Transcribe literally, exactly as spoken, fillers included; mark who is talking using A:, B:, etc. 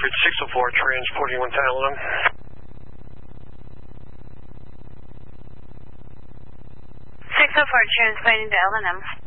A: Hartford six oh four, transporting one to L and M.
B: six oh four, transporting to L and M.